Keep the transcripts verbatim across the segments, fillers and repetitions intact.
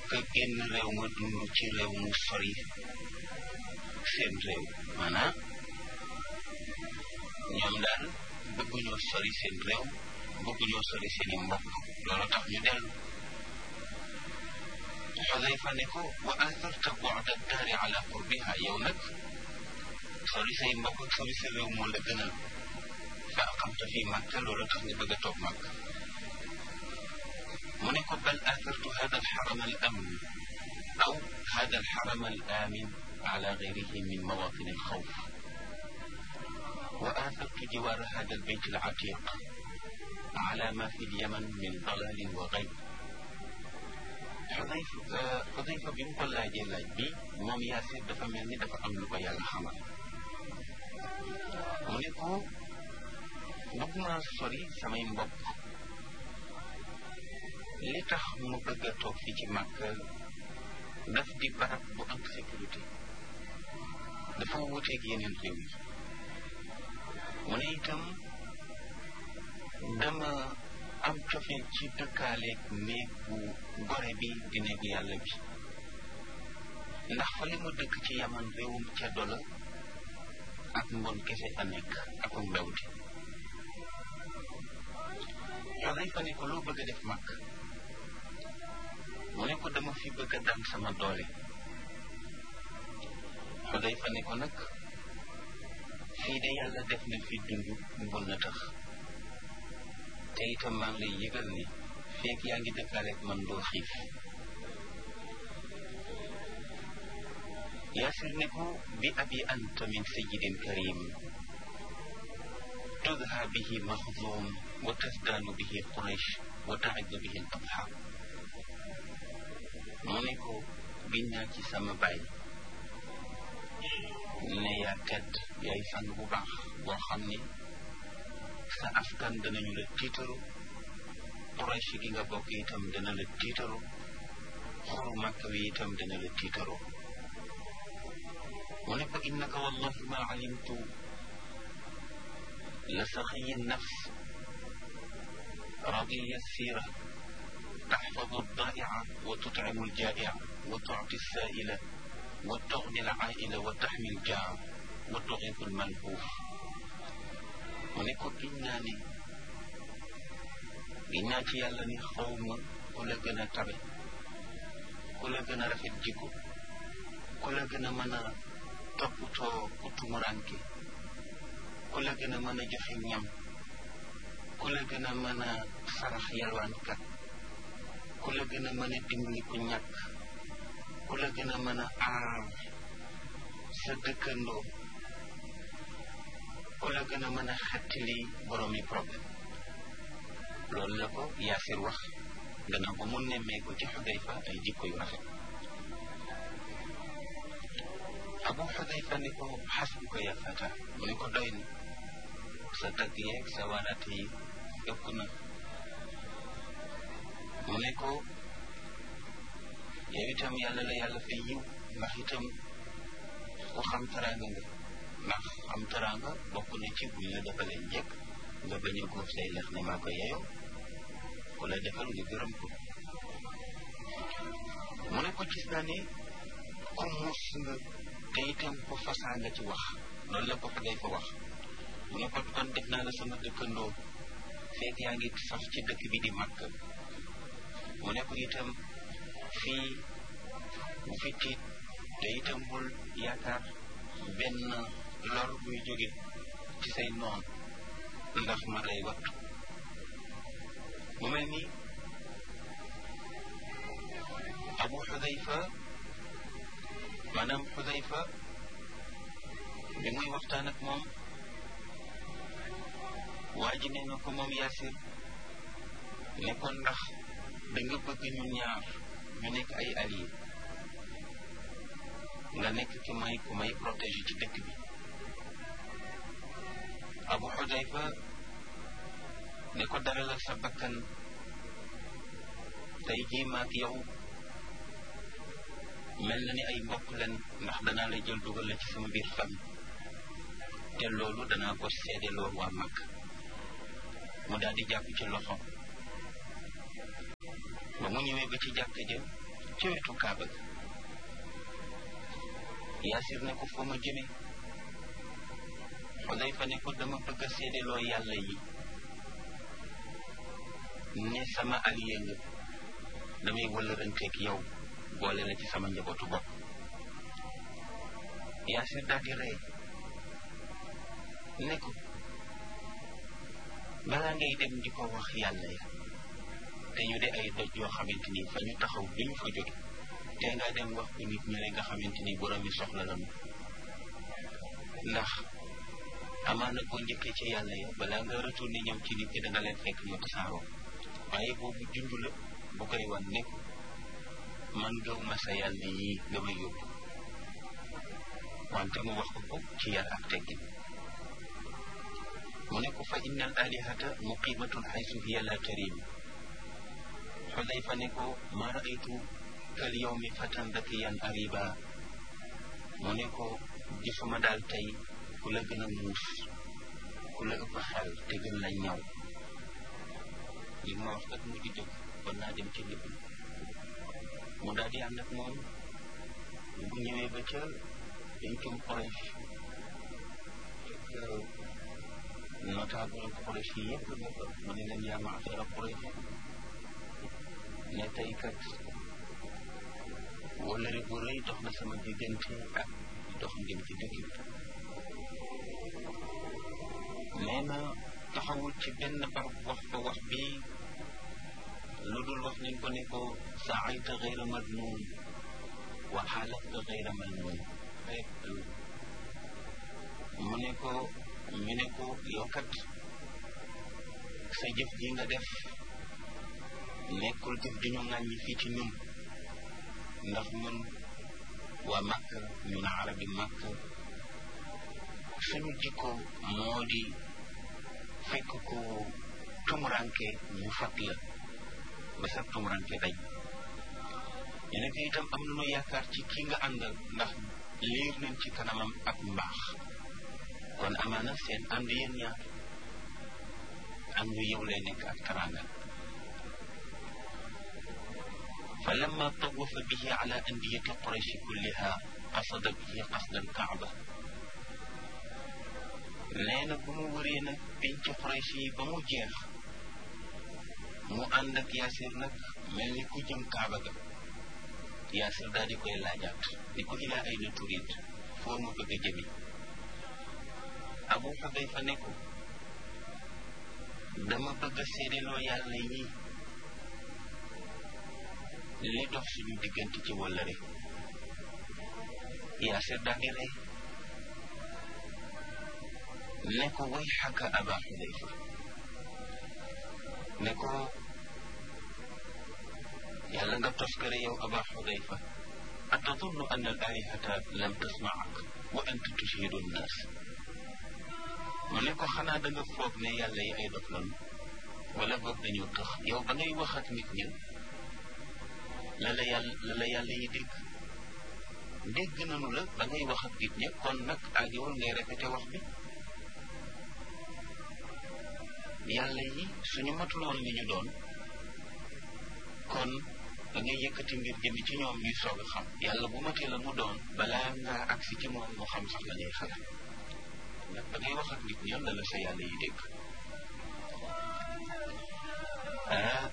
que génn réew ma dund ci réew mu sori seen réew maanaam ñoom daal bëgguñoo sori seen réew bëgguñoo sori seen i mbokk loolu tax ñu dellu Xudayfa ne ko wa atharta bu'da daari ala qurbiha yow nag sori say mbokk ak sori sa réew moo la gënal fa aqamta fi Makka loolu tax nga bëgg a toog Makka mu ne ko bal athartu hada alxaram al amin aw hada alxaram al amin ala gayrihi min mawatin alxawf wa athartu jiwaar hada albayt alatiq ala ma fi lyaman min dalalin wa gayb Xudayfa Xudayfa bi mu ko laajee laaj bi moom Yaasir dafa mel ni dafa am lu ko yàlla xamal mu ne ko bëgg naa sori samay mbokk li tax mu bëgg a toog fii ci Makka daf di barab bu am sécurité dafa wuteeg yeneen réew yi mu ne itam dama am cofeel ci dëkkaaleeg néeg bu gore bi di néegu yàlla bi ndax fa li mu dëkk ci Yaman réewum ceddo la ak mbon kese a nekk ak mbewte Xudayfa ne ko loo bëgg a def Makka mu ne ko dama fi bëgg a daan sama doole Xudayfa ne ko nag fii de yàlla def na fi dund mbon na tax te itam maa ngi lay yëgal ni feek yaa ngi dëkkaaleeg man doo xiif Yaasir ne ko bi abi anta min sayyidin karim تدهى به مخزوم وتزدان به قريش وتعد به الأضحى mu ne ko giñ naa ci sama baay ne yaa tedd yaay sang bu baax boo xam ni sa askan danañu la tiitaru Quraysh gi nga bokk itam dana la tiitaru xuru Makka wi itam dana la tiitaru mu ne ko innaka wallahi ma alimtu لسخي النفس رضي السيرة تحفظ الضائع وتطعم الجائع وتعطي السائل وتغني العائل وتحمي الجاع وتغيث الملهوف ونكو إناني إناتي يالني خوم كل جنا تبي كل جنا رفت جيكو كل جنا منا تبوتو كتمرانكي ku la gën a mën a joxe ñam ku la gën a mën a sarax yalwaankat ku la gën a mën a dimbali ku ñàkk ku la gën a mën a aar sa dëkkandoo ku la gën a mën a xettali boroomi problème loolu la ko Yaasir wax gannaaw ba mu nemmee ko ci Xudayfa ay jikko yu rafet Abu Xudayfa ni ko xasbuka ya fata mu ne ko doy na sa tagg yeeg sa waaraate yi ëpp na mu ne ko yow itam yàlla la yàlla fay yiw ndax itam ku xam teraanga nga ndax xam teraanga bokk na ci buñ la defalee njëkk nga bañ a góob say lex ne maa ko yeyoo ku la defal nga gërëm ko mu ne ko gis naa ne ku muus nga te itam ku fasaa nga ci wax loolu la ko fa day fa wax mu ne ko kon def naa la sama dëkkandoo fekk yaa ngi sax ci dëkk bi di Makka mu ne ko itam fii bu fi tiit te itam bul yaakaar benn lor buy jóge ci say noon ndax ma lay wattu mu mel ni Abu Xudayfa maanaam Xudayfa bi muy waxtaan ak moom waa ji nee na ko moom Yaasir ne ko ndax da nga bëgg ñu ñaar ñu nekk ay alliés nga nekk ki may ku may protéger ci dëkk bi Abu Xudayfa ne ko dalal sa bakkan tey jii maak yow mel na ni ay mbokk leen ndax danaa la jël dugal la ci sama biir famille te loolu danaa ko seede loolu waa Makka mu daal di jàpp ci loxo ba mu ñëwee ba ci jàkka ja ca wetu Kaaba ga. Yaasir ne ko foo ma jëmee Xudayfa ne ko dama bëgg a seedeloo yàlla yi ne sama allié nga damay wëllëranteeg yow boole la ci sama njabootu bopp. Yaasir daal di rey ne ko balaa ngay dem di ko wax yàlla ya te ñu de ay doj yoo xamante ni fa ñu taxaw duñu fa jóge te nga dem wax ko nit ñi nga xamante ni borom yi soxla lañu ndax amaana boo njëkkee ci yàlla ya balaa nga retourné ñëw ci nit ñi da nga leen fekk ñu tasaaroo waaye boobu junj la bu koy wan nekk man gaw ma sa yàlla yi nga may yóbbu wante mu wax ko ko ci yar ak teggin mu ne ko fa inna al alihata muqimatun haysu hiya la tarim Xudayfa ne ko ma raaytu kal yawmi fatan dakiyan ariba mu ne ko gisuma daal tey ku la gën a muus ku la ëpp xel te gën la ñaw li ma wax kat mu di dëgg kon naa dem ci nit ñi mu daal di ànd ak moom bu ñëwee ba ca pencum Quraysh notable Quraysh yi yëpp ne ko mu ne leen yaa ma'shara Quraysh ne tey kat wóllëre bu rëy dox na sama diggante ak dox ngeen ci dëkk bi nee na taxawul ci benn barab wax ko wax bi lu dul wax nañ ko ne ko saayta gayra madnuun wa xaalafta gayra malnuun mu ne ko ñu ne ko yow kat sa jëf ji nga def nekkul jëf di ñu ŋàññi fii ci ñun ndax ñun waa Makka ñun arabi Makka suñu jikko moo di fekk ko tumuranke ñu fat la ba sa tumuranke dañ ñu ne ko itam am nañu yaakaar ci kii nga àndal ndax liir nañ ci kanamam ak mbaax kon amaana seen ànd yéen ñaar àndu yow lay nekk ak taranga fa lamma tawafa bihi ala andiyati quraysh kulliha qasada bihi qasda alkaaba nee na bu mu wëree nag penc Quraysh yi ba mu jeex mu ànd ak Yaasir nag mel ni ku jëm Kaaba ga Yaasir daal di koy laajaat ni ko ilaa ay na turid foo ma bëgg a jëmi Abu Xudayfa ne ko dama bëgg a seedeloo yàlla yi li dox suñu diggante ci wëllëre Yaasir daal di rey ne ko way xaka Aba Xudayfa ne ko yàlla nga toskare yow Aba Xudayfa atadunnu anna al alihata lam tasmaak wa anta tushhidu nnaas mu ne ko xanaa da nga foog ne yàlla yi ay dof lan wala boog dañoo tax yow ba ngay wax ak nit ñi la la yàlla la la yàlla yi dégg dégg nanu la ba ngay wax ak nit ñi kon nag aajowul ngay répété wax bi yàlla yi suñu matuloon li ñu doon kon da ngay yëkkati mbir jëmi ci ñoom ñuy soog a xam yàlla bu matee la mu doon balaa ngaa agsi ci moom mu xam sax la ngay xalaat ndax da ngay wax ak nit ñi la la sa yàlla yi dégg ah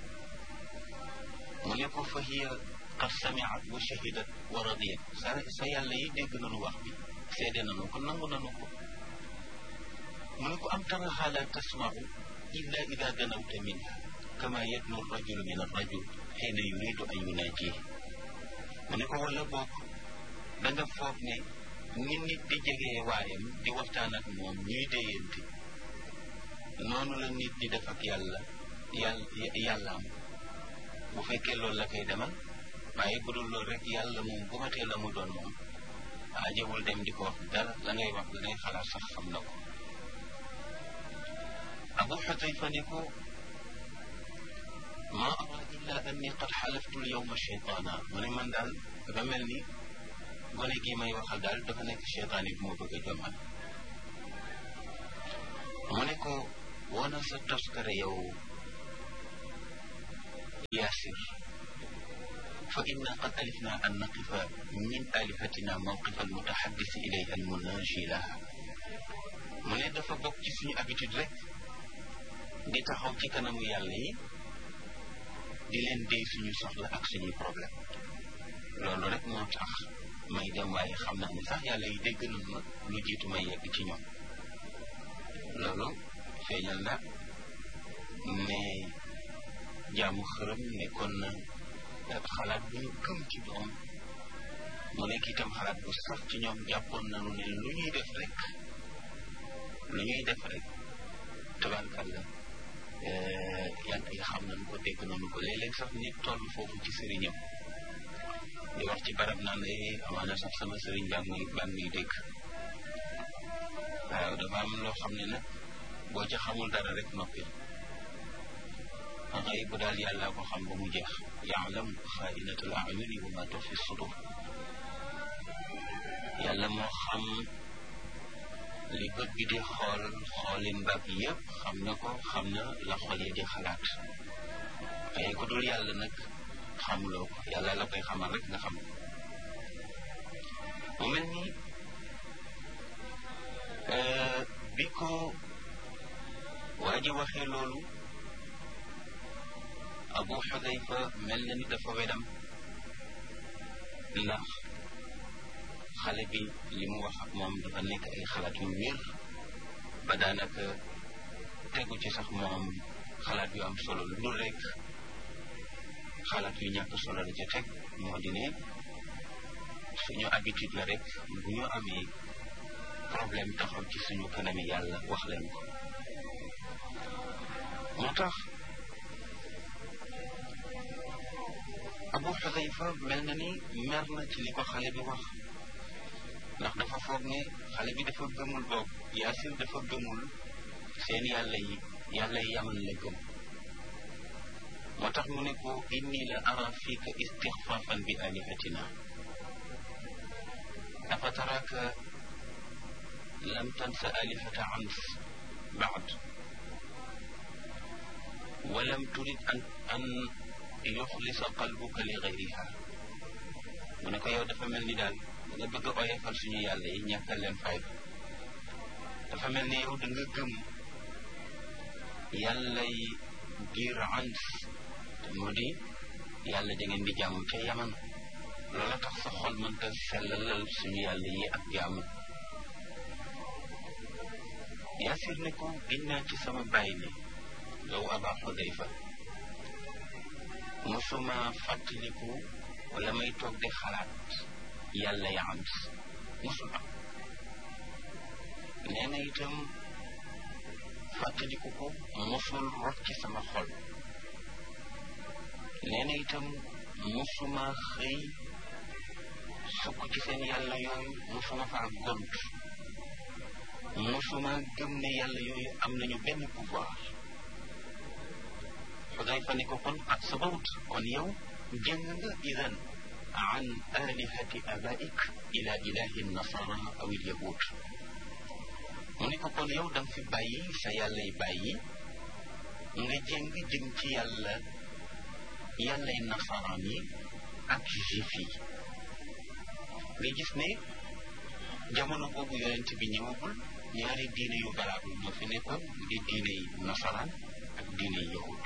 mu ne ko fa hiya qad samiat wa shahidat wa radiyat sa sa yàlla yi dégg nañu wax bi seede nañu ko nangu nañu ko mu ne ko am taraha la tasmau illa ida danawta minha kama yadnu rajulu min arrajul xiina yuridu an yunaaji mu ne ko wala boog da nga foog ne ni nit di jegee waayam di waxtaan ak moom ñuy déyante noonu la nit di def ak yàlla yàlla yàllaam bu fekkee loolu la koy demal waaye bu dul loolu rek yàlla moom bu matee la mu doon moom aajewul dem di ko wax dara la ngay wax la ngay xalaat sax xam na ko Abu Xudayfa ne ko ma ara illa anni qad xalaftu lyawma cheytaana mu ne man daal dafa mel ni gone gii may waxal daal dafa nekk cheytaan yi bu ma bëgg a jommal mu ne ko woona sa toskare yow Yaasir fa inna qad alifna an naqifa min alihatina mawqifa almutahaddisi ilayha almunaji laha mu ne dafa bokk ci suñu habitude rek di taxaw ci kanamu yàlla yi di leen déy suñu soxla ak suñuy problème loolu rek moo tax may dem waaye xam naa ne sax yàlla yi dégg nañ ma lu jiitu may yegg ci ñoom loolu feeñal na ne jaamu xërëm nekkoon na xalaat bu ñu gëm ci doom mu nekk itam xalaat bu sax ci ñoom jàppoon nañu ne lu ñuy def rek lu ñuy def rek tabarkàlla yàlla yi xam nañu ko dégg nañu ko léeg-léeg sax nit toll foofu ci sëriñam di wax ci barab naan la amaana sax sama sëriñ baa ngi baa ngi dégg waaw dafa am loo xam ne nag boo ca xamul dara rek noppi xëy bu daal yàlla ko xam ba mu jeex ya'lamu xaa'inatal a'yuni wa ma tuxfi sudur yàlla moo xam li bët bi di xool xoolin baag yëpp xam na ko xam na la xol yi di xalaat waaye ku dul yàlla nag xamuloo ko yàlla la koy xamal rek nga xam mu mel ni bi ko waa ji waxee loolu Abu Xudayfa mel na ni dafa wedam ndax xale bi li mu wax ak moom dafa nekk ay xalaat yu wér ba daanaka tegu ci sax moom xalaat yu am solo lu dul rek xalaat yu ñàkk solo la ca teg moo di ne suñu habitude la rek bu ñu amee problème taxaw ci suñu kanami yàlla wax leen ko moo tax Abu Xudayfa mel na ni mer na ci li ko xale bi wax ndax dafa foog ne xale bi dafa gëmul boog Yaasir dafa gëmul seen yàlla yi yàlla yi yaman la gëm moo tax mu ne ko inni la ara fiika istixfaafan bi alihatina afa taraka lam tansa alihata ans baad wa lam turid an an yuxlisa qalbuka li gayriha mu ne ko yow dafa mel ni daal nga bëgg a oyofal suñu yàlla yi ñàkkal leen fayda dafa mel ni yow da nga gëm yàlla yi giir ans te moo di yàlla da ngeen di jaamu ca yaman loola tax sa xol mënta sellalal suñu yàlla yi ak jaamu Yaasir ne ko giñ naa ci sama bàyyi ne yow Aba Xudayfa mosuma fàttaliku wala may toog di xalaat yàlla ya am mosul am nee na itam fàttaliku ko mosul rot ci sama xol nee na itam mosuma xëy sukk ci seen yàlla yooyu mosuma faa gont mosuma gëm ne yàlla yooyu am nañu benn pouvoir Xudayfa ne ko kon ak sabawut kon yow jëng nga idan an alihati abaik ila ilahi nasara aw il yahud mu ne ko kon yow danga fi bàyyi sa yàlla yi bàyyi nga jëng jëm ci yàlla yàllay nasaraan yi ak juif yi nga gis ne jamono boobu yonent bi ñëwagul ñaari diine yu valable ñoo fi nekkoon mu di diine yi nasaraan ak diine yi yahud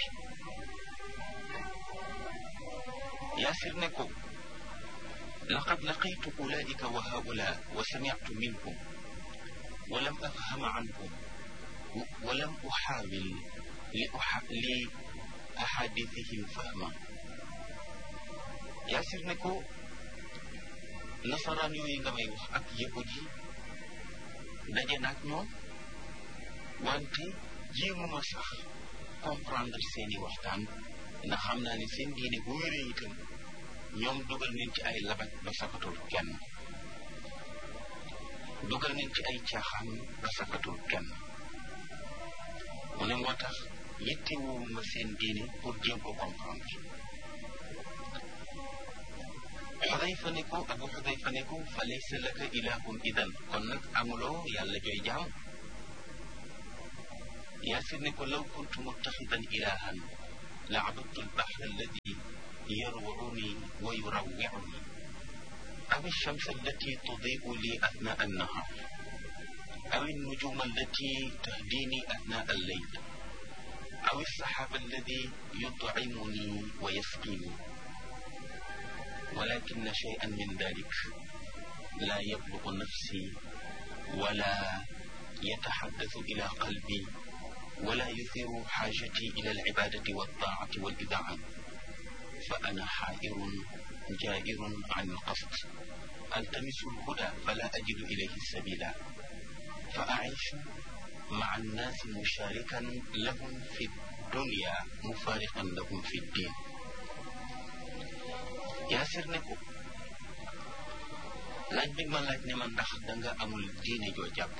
Yaasir ne ko laqad laqitu ulaika wa haula wa sami'tu minhum wa lam afham anhum wa lam uxaawil li li ahadithihim fahma Yaasir ne ko nasaraan yooyu nga may wax ak yahud yi daje naag ñoom wante jéemuma sax comprendre seeni waxtaan ndax xam naa ne seen diine bu wéree itam ñoom dugal nañ ci ay labat ba sakatul kenn dugal nañ ci ay caaxaan ba sakatul kenn mu ne moo tax yittewuma seen diine pour jéem ko comprendre Xudayfa ne ko Abu Xudayfa ne ko fa laysa laka ilahun idan kon nag amuloo yàlla jooy jaam Yaasir ne ko law kuntu muttaxidan ilahan la abadtu albaxra alladi يروعني ويروعني أو الشمس التي تضيء لي أثناء النهار أو النجوم التي تهديني أثناء الليل أو السحاب الذي يطعمني ويسقيني، ولكن شيئا من ذلك لا يبلغ نفسي ولا يتحدث إلى قلبي ولا يثير حاجتي إلى العبادة والطاعة والإذاعة، فأنا حائر جائر عن القصد ألتمس الهدى فلا أجد إليه السبيلا، فأعيش مع الناس مشاركا لهم في الدنيا مفارقا لهم في الدين. Yaasir ne ko laaj bi ma laaj ne ma ndax danga amul diine joo jàpp,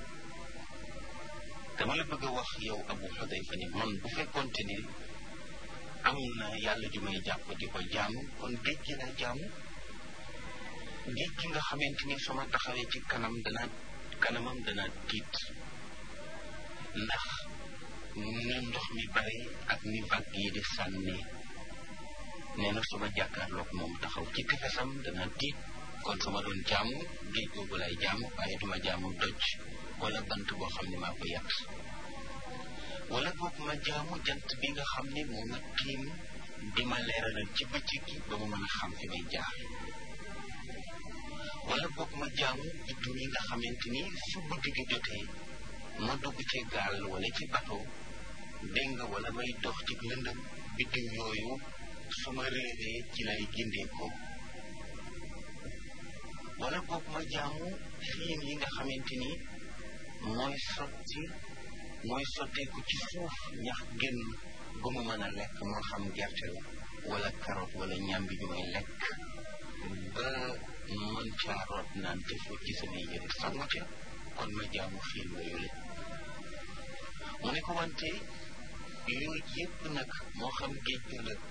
dama la bëgg a wax yow Abu Xudayfa ni man bu fekkoonte ni am na yàlla ju may jàpp di ko jaamu kon géej gi laa jaamu, géej gi nga xamante ni su ma taxawee ci kanam dana kanamam dana tiit ndax ni ndox mi bare ak ni vague yi di sànni. nee na su ma jàkkaarloog moom taxaw ci tefesam dana tiit, kon su ma doon jaamu géej googu lay jaamu waaye duma jaamu doj wala bant boo xam ne maa ko yàq, wala boog ma jaamu jant bi nga xam ne moo ma tiim di ma leeralal ci bëccëg gi ba mu mën a xam fi may jaar, wala boog ma jaamu biddiw yi nga xamante ni su guddi gi jotee ma dugg ci gaal wala ci bateau dégg nga, wala may dox ci lëndëm biddiw yooyu su ma réeree ci lay gindeekoo, wala boog ma jaamu xiin yi nga xamante ni mooy sotti mooy sotteeku ci suuf ñax génn ba mu mën a lekk, moo xam gerte la wala carotte wala ñambi bi may lekk ba mën caa root naan ca fóot ci samay yére sangu ca, kon ma jaamu xiin yooyu la. mu ne ko wante yooyu yëpp nag moo xam géej ga la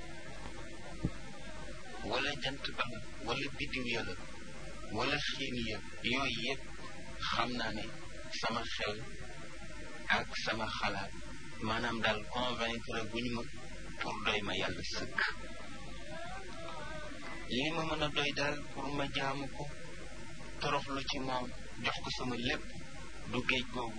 wala jant ba la wala biddiw ya la wala xiin ya, yooyu yëpp xam naa ne sama xel ak sama xalaat maanaam daal convaincre guñ ma pour doy ma yàlla sëkk. li ma mën a doy daal pour ma jaamu ko toroxlu ci moom jox ko sama lépp du géej googu,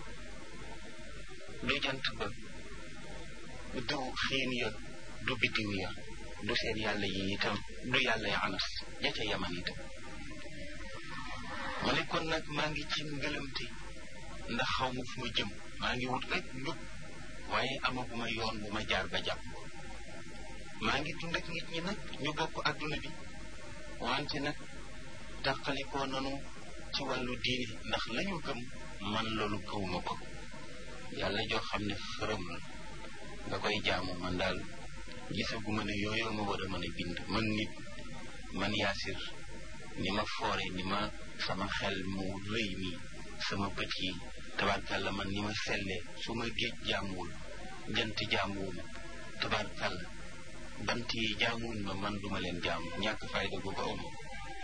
du jant ba, du xiin ya, du biddiw ya, du seen yàlla yi itam, du yàlla ya anas ja ca yaman itam. ma ne kon nag maa ngi ci ngëlëmte ndax xaw ma fu ma jëm, maa ngi wut rek njub waaye amaguma yoon bu ma jaar ba jàpp. maa ngi dund ak nit ñi nag ñu bokk adduna bi wante nag tàqalikoo nanu ci wàllu diine ndax lañu gëm man loolu gëwuma ko. yàlla joo xam ne xërëm la nga koy jaamu man daal gisaguma ne yooyu ma war a mën a bind man nit man Yaasir ni ma foore ni ma sama xel mu rëy mi sama bët yi tabarkàlla man ni ma sellee su ma géej jaamuwul jant jaamuwuma tabarkàlla bant yi jaamuwuñ ma man duma leen jaamu ñàkk fayda gu ko amu.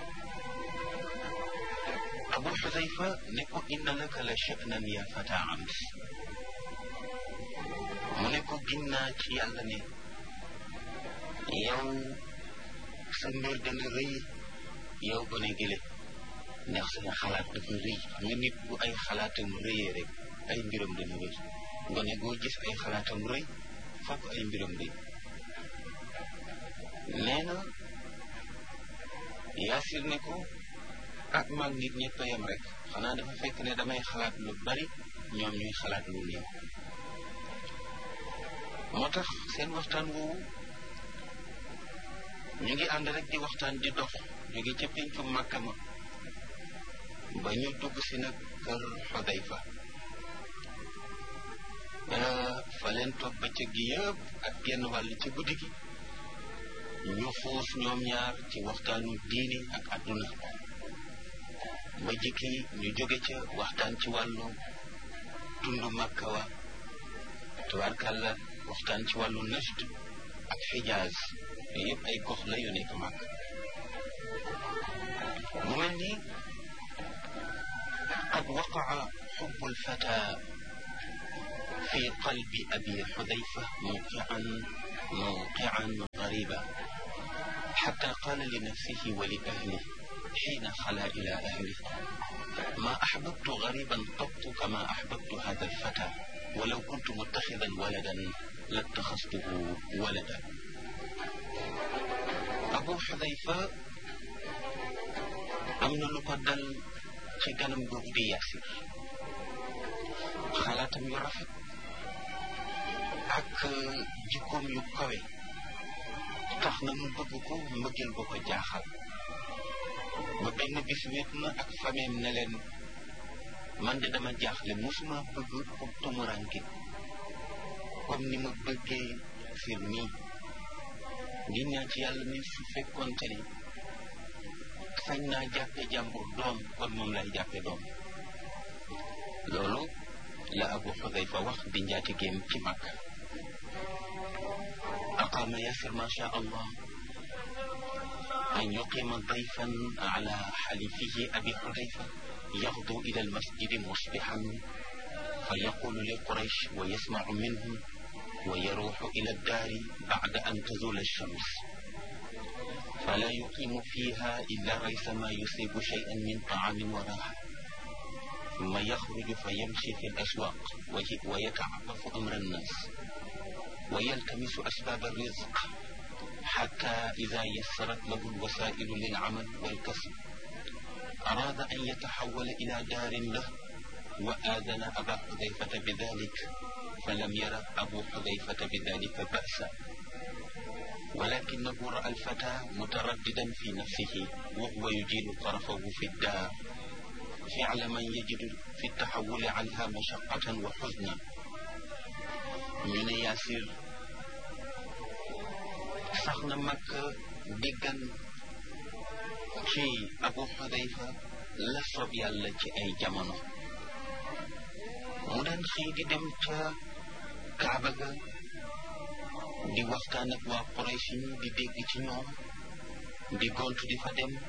Abu Xudayfa ne ko inna laka la sha'nan ya fata ams, mu ne ko ginnaa ci yàlla ne yow sa mbir dana rëy yow gone gile ndax sa xalaat dafa rëy. xam nga nit bu ay xalaatam rëyee rek ay mbiram dana rëy, gone goo gis ay xalaatam rëy fokk ay mbiram rëy. nee na Yaasir ne ko ak mag nit ñëpp a yem rek, xanaa dafa fekk ne damay xalaat lu bari ñoom ñuy xalaat lu néew. moo tax seen waxtaan woowu ñu ngi ànd rek di waxtaan di dox jóge ca péncu Màkka ma ba ñu dugg si nag kër Xudayfa. fa leen toog bëccëg gi yëpp ak genn wàll ci guddi gi ñu xuus ñoom ñaar ci waxtaanu diini ak àdduna ba jikki ñu jóge ca waxtaan ci wàllu tundu Makka wa tubaarkàlla waxtaan ci wàllu Najd ak Xijaaz yooyu yëpp ay gox la yu nekk Makka. mu mel ni qad waqaa xubbu lfata fi qalbi abi Xudayfa mawqian موقعا غريبا حتى قال لنفسه ولأهله حين خلا إلى أهله ما أحببت غريبا قط كما أحببت هذا الفتى ولو كنت متخذا ولدا لاتخذته ولدا. Abu Xudayfa am na lu ko dal ci ganam googu di Yaasir. xalaatam yu rafet ak jikkoom yu kawe tax na mu bëgg ko mbëggeel boo ko jaaxal ba benn bis wéet na ak fameem ne leen man de dama jaaxle musuma bëgg ko tumuranke comme ni ma bëggee Yaasir nii ngi ñaan ci yàlla ni su fekkoonte ni sañ naa jàppe jàmbur doom kon moom lay jàppe doom. loolu la Abu Xudayfa wax di njaatigéem ci Makka. aqaama Yaasir ma sha Allah an yuqima dayfan ala xalifihi Abi Xudayfa yaxdu ila almasjidi musbixan fa yaqulu li Quraysh wa yasmacu minhum wa yaruuxu ila addaari bacda an tazula alshams fala yuqimu fiha illa raysa ma yusibu shay'an min tacaamin wa raaxa ثم يخرج فيمشي في الأسواق ويتعرف أمر الناس ويلتمس أسباب الرزق حتى إذا يسرت له الوسائل للعمل والكسب أراد أن يتحول إلى دار له وآذن أبا حذيفة بذلك فلم يرى أبو حذيفة بذلك بأسا ولكنه رأى الفتى مترددا في نفسه وهو يجيل طرفه في الدار فعل من يجد في التحول عنها مشقة وحزنا. ñu ne Yaasir sax na Makka diggan ci Abu Xudayfa la soob yàlla ci ay jamono mu daan xëy di dem ca Kaaba ga di waxtaan ak waa Quraysh di dégg ci ñoom di gontu di fa dem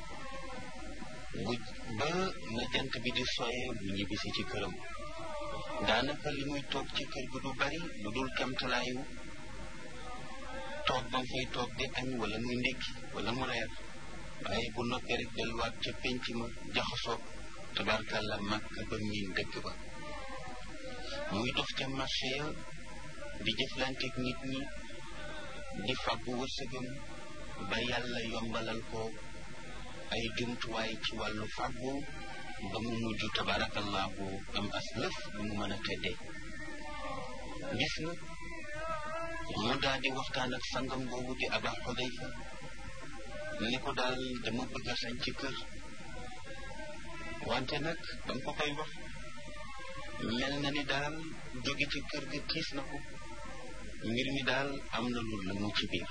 bu ba na jant bi di soyee bu ñibbisi ci këram daanaka li muy toog ci kër gi du bari lu dul kamtalaayu toog ba mu fay toog di añ wala muy ndékki wala mu reer waaye bu noppee rek delluwaat ca penc ma jaxasoo tabarkàlla Makka ba miin dëkk ba muy dox ca marché ya di jëflanteeg nit ñi di fàggu wërsëgam ba yàlla yombalal ko ay jumtuwaay ci wàllu fàggu ba mu mujj tabarakallahu am as lëf bu mu mën a teddee gis na mu daal di waxtaan ak sangam boobu di Aba Xudayfa ni ko daal dama bëgg a sañ ci kër wante nag ba mu ko koy wax mel na ni daal jóge ci kër ga tiis na ko mbir mi daal am na lu la mu ci biir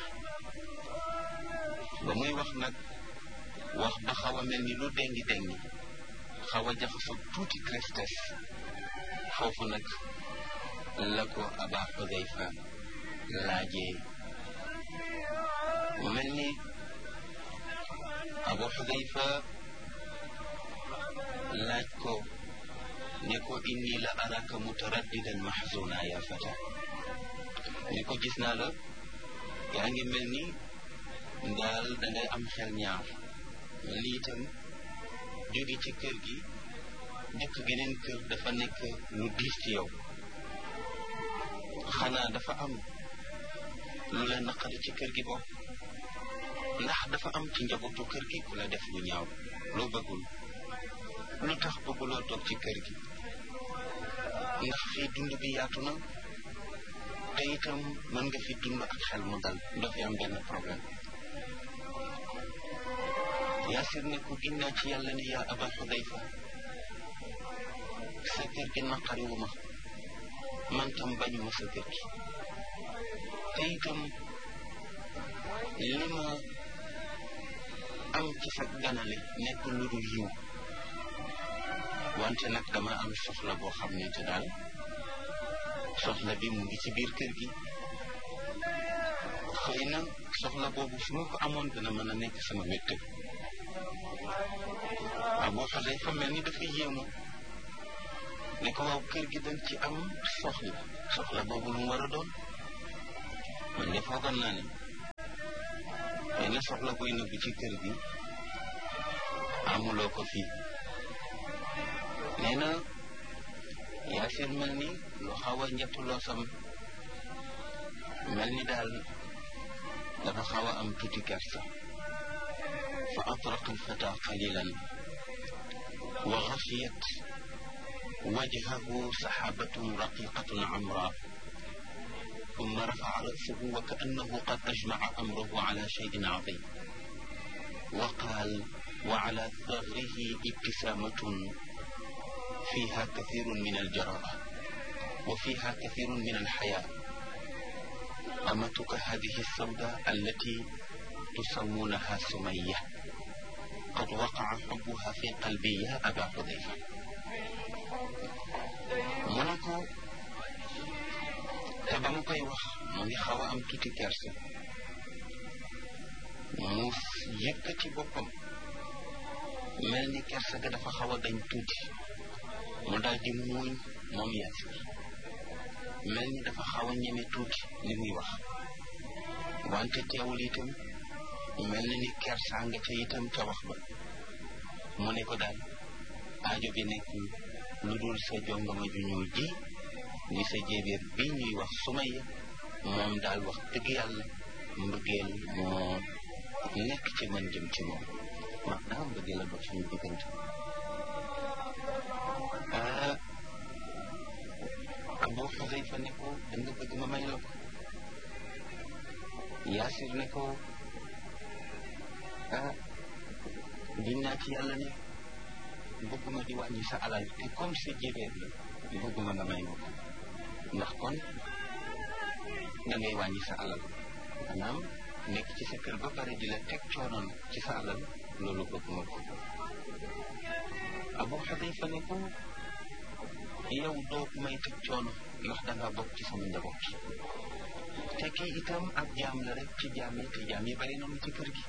ba muy wax nag wax ba xaw a mel ni lu dengi dengi xaw a jaxasoo tuuti tristesse foofu nag la ko Aba Xudayfa laajee mu mel ni Abu Xudayfa laaj ko ne ko inni la araka mutaraddidan mahzuna ya fata ne ko gis naa la yaa ngi mel ni daal dangay am xel ñaar mel ni itam jóge ci kër gi dëkk geneen kër dafa nekk lu diis ci yow xanaa dafa am lu la naqari ci kër gi bopp ndax dafa am ci njabootu kër gi ku la def lu ñaaw loo bëggul lu tax bëgguloo toog ci kër gi ndax fii dund bi yaatu na te itam mën nga fi dund ak xel mu dal doo fi am benn problème. Yaasir ne ko ginnaaw ci yàlla ne yaa Aba Xudayfa sa kër gi naqariwu ma man tam bañu ma sa kër gi te itam li ma am ci sa ganale nekk lu dul yiw wante nag dama am soxla boo xam ne te daal soxla bi mu ngi ci biir kër gi xëy na soxla boobu su ma ko amoon dina mën a nekk sama wéttal Abu Xudayfa mel ni dafa yéemu ne ko waaw kër gi dañ ci am soxla soxla boobu lu mu war a doon man de foogoon naa ne xëy na soxla koy nëbb ci kër gi amuloo ko fii nee na Yaasir mel ni lu xaw a njettuloo sam mel ni daal dafa xaw a am tuuti kersa fa atraqa alfata qalilan wa xafiyat wajhahu saxaabatun raqiqatun amra ثم رفع رأسه وكأنه قد أجمع أمره على شيء عظيم وقال وعلى ثغره ابتسامة فيها كثير من الجراءة وفيها كثير من الحياء أمتك هذه السوداء التي تسمونها سمية قد وقع حبها في قلبي يا أبا حذيفة منكو te ba mu koy wax mu ngi xaw a am tuuti kersa mu yëkkati boppam mel ni kersa ga dafa xaw a dañ tuuti mu daal di muuñ moom Yaasir mel ni dafa xaw a ñeme tuuti li muy wax wante teewul itam mel ni ni kersa nga ca itam ca wax ba mu ne ko daal aajo bi nekk lu dul sa jongama ju ñuul ji ni sa jéebéer bi ñuy wax Sumayya moom daal wax dëgg yàlla mbëggeel moo nekk ci man jëm ci moom maanaam mbëggeel a dox suñu diggante ah Abu Xudayfa ne ko da nga bëgg ma may la ko Yaasir ne ko ah giñ naa ci yàlla ne bëgguma di wàññi sa alal te comme sa jéebéer la bëgguma nga may ma ko ndax kon da ngay wàññi sa alal maanaam nekk ci sa kër ba pare di la teg coonoon ci sa alal loolu bëgguma ko Abu Xudayfa ne ko yow doo may teg coono ndax danga bokk ci sama njaboot te kii itam ak jaam la rek ci jaam yi te jaam yi bari nañu ci kër gi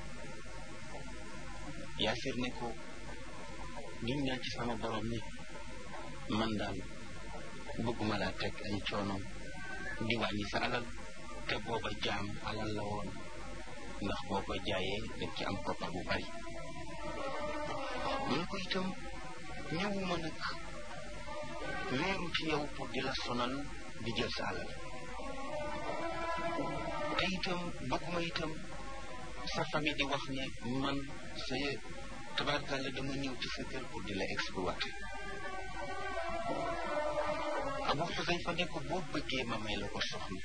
Yaasir ne ko giñ naa ci sama borom ni man daal bëgguma laa teg ay coono di wàññi sa alal te booba jaam alal la woon ndax boo ko jaayee daf ci am koppar bu bari mu ne ko itam ñëwuma nag wéeru ci yow pour di la sonal di jël sa alal te itam bëgguma itam sa famille di wax ne man sa tabarkalla dama ñëw ci sa kër pour di la exploiter Abu Xudayfa ne ko boo bëggee ma may la ko soxna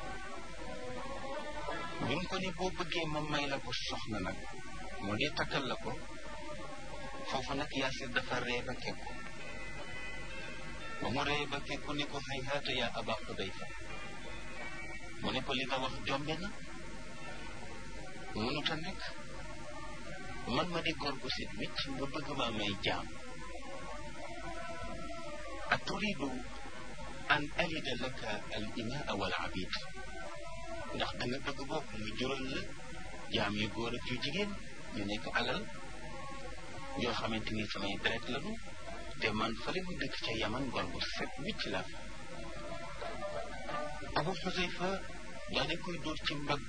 bi mu ko ne boo bëggee ma may la ko soxna nag moo di takkal la ko foofu nag Yaasir dafa ree ba kekku ba mu ree ba kekku ne ko hayhaata yaa Aba Xudayfa mu ne ko li nga wax jombe na mënut a nekk man ma di góor gu sit wicc nga bëgg ma may jaam aturidu an alida laka al imaa wal abid ndax da nga bëgg bopp mu jural la jaam yu góor ak yu jigéen ñu nekk alal yoo xamante ni samay deret lañu te man fale mu dëkk ca Yaman góor gu set wicc la Abu Xudayfa daa di koy dóor ci mbagg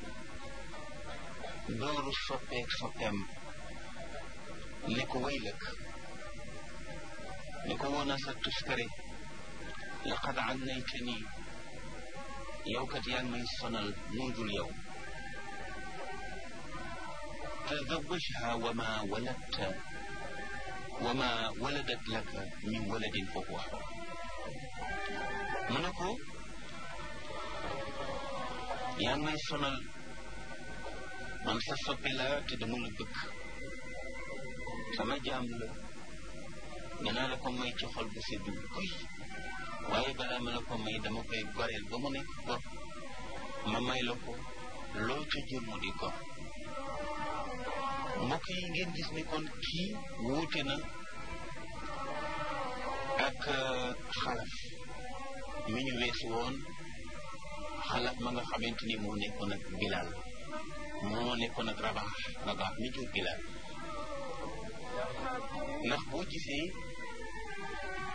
dooru soppeek soppeem ne ko waylak ne ko woona sa tuskare laqad annaytani yow kat yaa ngi may sonal mundul yow tazawwajha wa ma waladta wa ma waladat laka min waladin fa huwa mu ne ko yaa ngi may sonal man sa soppe la te dama la bëgg sama jaam la danaa la ko may ci xol bu seddu kuy waaye balaa ma la ko may dama koy goreel ba mu nekk gor ma may la ko loo ca jur mu di gor mbokk yi ngeen gis ni kon kii wuute na ak xalaf mi ñu weesu woon xalaf ma nga xamante ni moo nekkoon ak Bilaal moo nekkoon ak Rabaax Rabaax mi jur Bilaal ndax boo gisee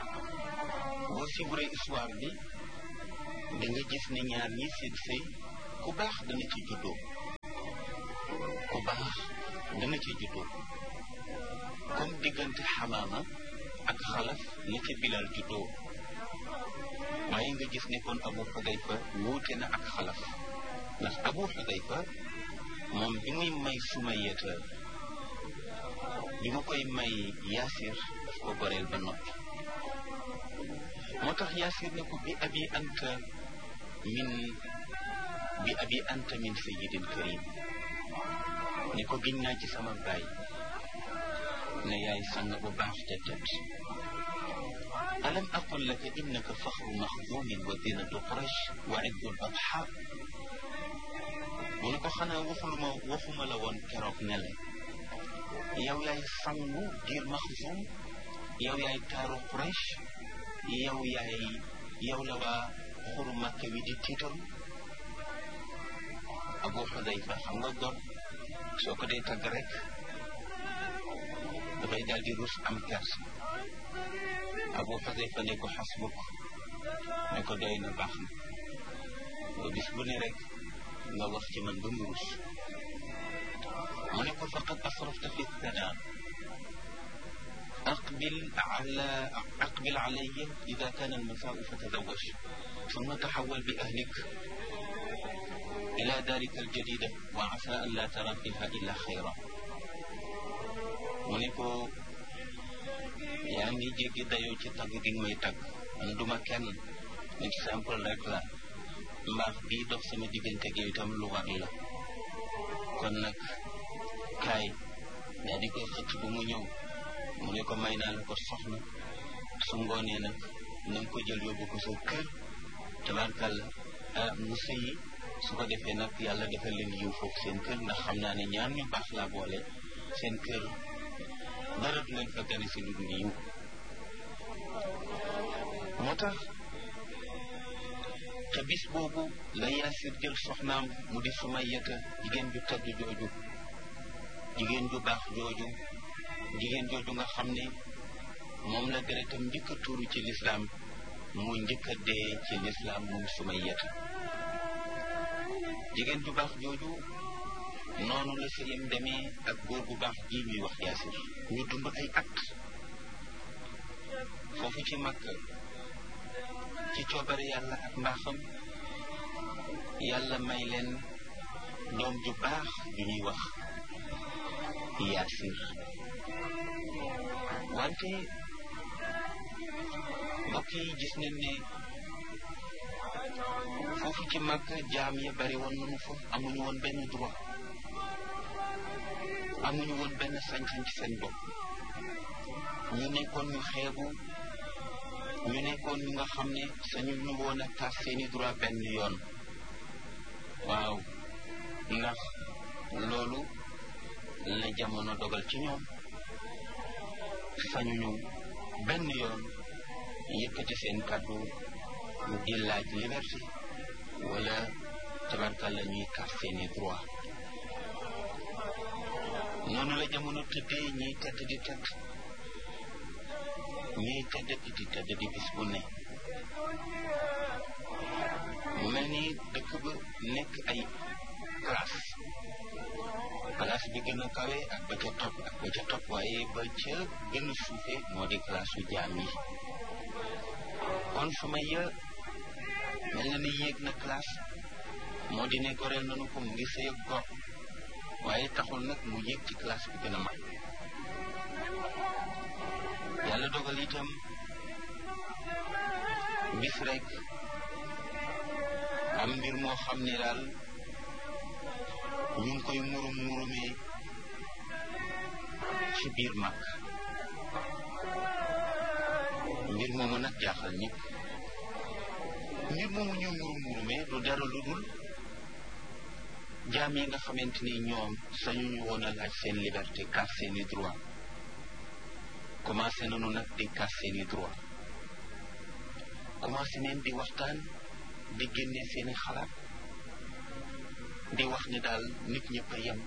boo suivre histoire bi da nga gis ne ñaar ñi seen sëy ku baax dana ci juddoo ku baax dana ci juddoo comme diggante Xamaama ak Xalaf la ca Bilal juddoo waaye nga gis ne kon Abu Xudayfa wuute na ak Xalaf ndax Abu Xudayfa moom bi muy may Sumayyata bi mu koy may Yaasir daf ko goreel ba noppi moo tax Yaasir ne ko bi abi anta min bi abi anta min sayyidin karim ne ko giñ naa ci sama baay ne yaay sang bu baax te tedd alam aqul laka innaka faxru maxdumin wa zinatu quraysh wa iddul adha mu ne ko xanaa waxuluma waxuma la woon keroog ne la yow yaay sangu giir maxzum yow yaay taaru quraysh yow yaay yow la waa xuru Makka wi di tiitaru Abu Xudayfa xam nga gor soo ko dee tagg rek dafay daal di rus am kersa Abu Xudayfa ne ko xasbuk ne ko doy na baax na ba bis bu ne rek nga wax ci man ba mu rus mu ne ko faqad asrafta fi thanaa aqbil ala aqbil alayya ida kaana almasaau fatazawaj ثم تحول بأهلك إلى دارك الجديدة وعسى أن لا ترى فيها إلا خيرا mu ne ko yaa ngi jéggi dayoo ci tagg gi may tagg man duma kenn exemple rek la mbaax bii dox sama diggante gi itam lu war la kon nag kaay daa di koy xëcc bu mu ñëw mu ne ko may naa la ko soxna su ngoonee nag na nga ko jël yóbbu ko sa kër tabarkàlla ah mu sëyi su ko defee nag yàlla defal leen yiw foofu seen kër ndax xam naa ne ñaar ñu baax laa boole seen kër dara du leen fa gane si lu dul yiw moo tax te bis boobu la Yaasir jël soxnaam mu di Sumayyata jigéen ju tedd jooju jigéen ju baax jooju jigéen jooju nga xam ne moom la deretam njëkk a tuuru ci lislaam mu njëkk a dee ci lislaam moom Sumayyata jigéen ju baax jooju noonu la sëyam demee ak góor bu baax ji ñuy wax Yaasir ñu dund ay at foofu ci Makka ci coobare yàlla ak mbaaxam yàlla may leen doom ju baax ju ñuy wax Yaasir wante mbokk yi gis nañ ne foofu ci Makka jaam ya bari woon nañu fa amuñu woon benn droit amuñu woon benn sañ-sañ ci seen bopp ñu nekkoon ñu xeebu ñu nekkoon ñu nga xam ne sañu ñu woon a tas seeni droit benn yoon waaw ndax loolu la jamono dogal ci ñoom sañuñu benn yoon yëkkati seen kàddu di laaj liberté wala tabarkalla ñuy tas seeni droit noonu la jamono tëddee ñiy tedd di tedd ñiy tedd di tedd di bis bu ne mu mel ni dëkk ba nekk ay classe classe bi gën a kawe ak ba ca topp ak ba ca topp waaye ba ca gën a suufe moo di classe su jaam yi kon Sumayya mel na ni yéeg na classe moo di ne goreel nanu ko mu ngi sëy ak gor waaye taxul nag mu yéeg ci classe bi gën a mag yàlla dogal itam bis rek am mbir moo xam ne daal ñu ngi koy murum murumee ci biir mag mbir moomu nag jaaxal ñëpp mbir moomu ñu murum murumee du dara lu dul jaam yi nga xamante ni ñoom sañuñu woon a laaj seen liberté kaas seeni droit commencé nañu nag di kaas seeni droit commencé neen di waxtaan di génne seeni xalaat di wax ni daal nit ñëpp a yem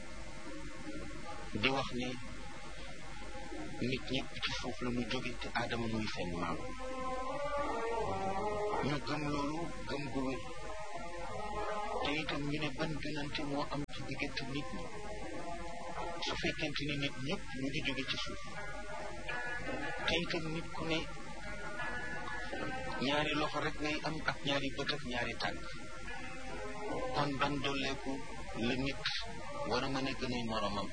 di wax ni nit ñëpp ci suuf la ñu jóge te aadama muy seen maam ñu gëm loolu gëm gu wér te itam ñu ne ban gënante moo am ci diggante nit ñi su fekkente ni nit ñëpp ñu ngi jóge ci suuf te itam nit ku ne ñaari loxo rek ngay am ak ñaari bët ak ñaari tànk kon ban dolleeku la nit war a mën a gën a moromam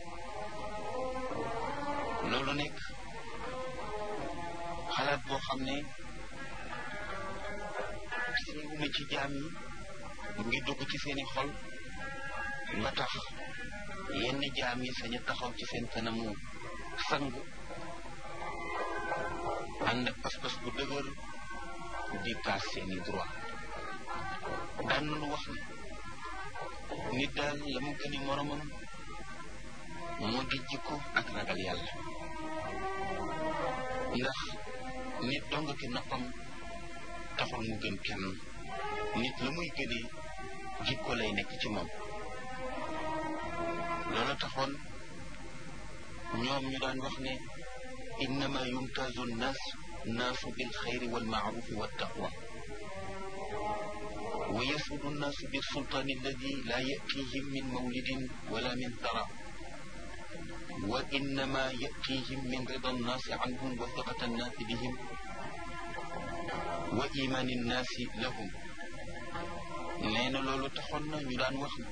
loolu nekk xalaat boo xam ne siiw na ci jaam yi mu ngi dugg ci seeni xol ba tax yenn jaam yi sañ a taxaw ci seen kanamu sang ànd ak pas-pas bu dëgër di kaas seeni droit daan nañu wax ne nit daal la mu gën a moromam moo di jikko ak ragal yàlla ndax nit dong ki noppam taxul mu gën kenn nit la muy gënee jikko lay nekk ci moom loolu taxoon ñoom ñu daan wax ne innama yumtazu nnaas naasu bil xayri wal maarufi wa taqwa wa yasudu nnaasu bi sultaani alladi laa yatihim min mawlidin wala min thara wa innama yatihim min rida nnaasi anhum wa thiqata nnaasi bihim wa imaani nnaasi lahum nee na loolu taxoon na ñu daan wax ne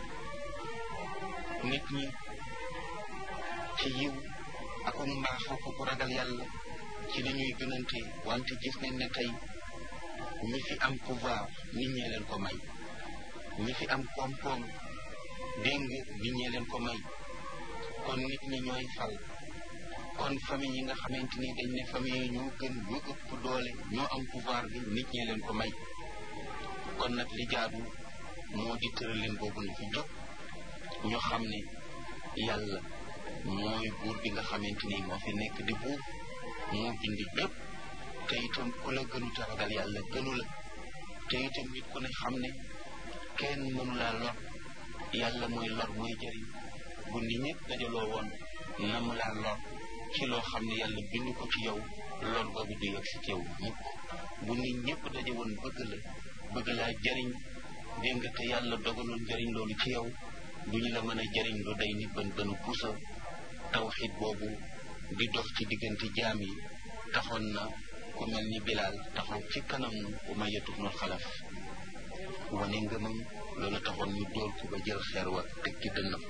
nit ñi ci yiw ak mbaax ak ku ragal yàlla ci la ñuy gënante wante gis nañ ne tey ñi fi am pouvoir nit ñee leen ko may ñi fi am koom-koom dégg nga nit ñee leen ko may kon nit ñi ñooy fal kon famille yi nga xamante ni dañ ne famille yi ñoo gën ñoo ëpp doole ñoo am pouvoir bi nit ñee leen ko may kon nag li jaadu moo di tëralin boobu na fi jóg ñoo xam ne yàlla mooy buur bi nga xamante ni moo fi nekk di buur moo bindi ñëpp te itam ku la gënu te ragal yàlla gënu la te itam nit ku ne xam ne kenn mënu laa lor yàlla mooy lor mooy jëriñ bu nit ñëpp dajaloo woon nam laa lor ci loo xam ne yàlla bind ko ci yow lor boobu du yegg si ci yow mukk bu nit ñëpp daje woon bëgg la bëgg laa jëriñ dégg nga te yàlla dogaloon jëriñ loolu ci yow duñu la mën a jëriñ lu day ni bën bënu pusa tawxiid boobu di dox ci diggante jaam yi taxoon na ku mel ni Bilaal taxaw ci kanam Umayya ibnul Xalaf wane ngëmam loolu taxoon ñu dóor ko ba jël xeer wa teg ci dënnam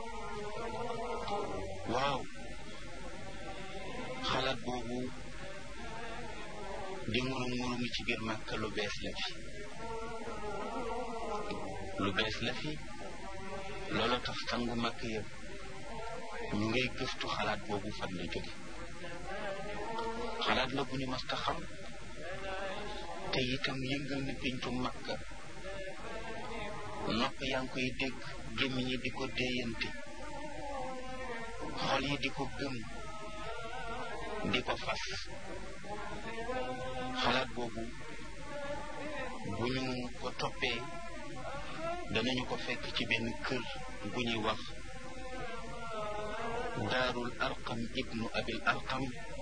waaw xalaat boobu di murum murumi ci biir Màkka lu bees la fi lu bees la fi loolu tax sangu Màkka yëpp ñu ngay gëstu xalaat boobu fan la jóge xalaat la bu ñu mas ta xam te itam yëngal na péncu Màkka nopp yaa ngi koy dégg gémmiñ yi di ko déeyante xol yi di ko gëm di ko fas xalaat boobu bu ñu ko toppee danañu ko fekk ci benn kër bu ñuy wax daarul arqam ibnu abil arqam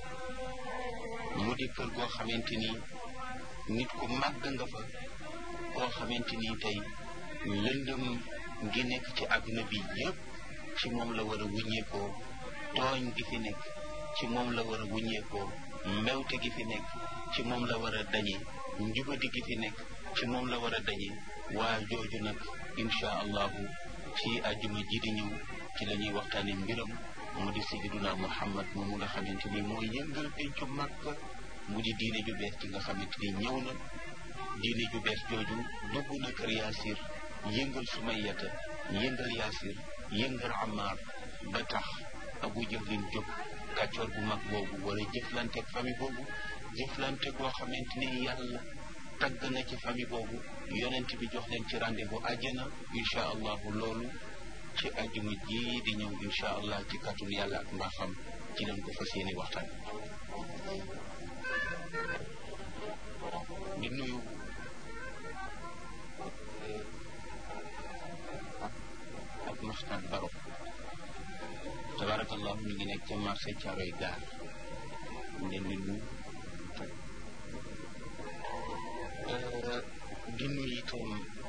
mu di kër goo xamante ni nit ku màgg nga fa koo xamante ni tey lëndëm gi nekk ci àdduna bi yépp ci moom la war a wuññeekoo tooñ gi fi nekk ci moom la war a wuññeekoo mbewte gi fi nekk ci moom la war a dañe njubadi gi fi nekk ci moom la war a dañe waa jooju nag insha allahu ci àjjuma ji di ñëw ci la ñuy waxtaane mbiram mu di sayyiduna Muhammad moomu nga xamante ni mooy yëngal pencu Makka mu di diine ju bees ci nga xamante ni ñëw na diine ju bees jooju dugg na kër Yaasir yëngal Sumayyata yëngal Yaasir yëngal Ammaar ba tax Abu Jahlin jóg kàccoor bu mag boobu war a jëflanteeg famille boobu jëflante boo xamante ni yàlla tagg na ci famille boobu yonent bi jox leen ci rendez-vous àjjana incha allahu loolu ci àjjuma ji di ñëw incha allah ci kàttanu yàlla ak mbaaxam ci leen ko fas yéene waxtaan di nuyu ak Maxtaan Baro tabarakallahu ñu ngi nekk ca marché Thiaroye Gare ñu leen di nuyu di nuyu itam